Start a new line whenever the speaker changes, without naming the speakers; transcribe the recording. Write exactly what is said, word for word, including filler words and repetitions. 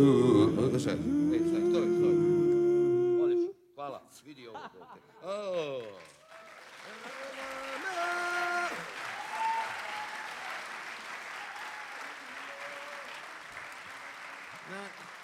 Ej, stoj, stoj, stoj. Odlično, hvala. Vidi ovo, Boke. O. Na,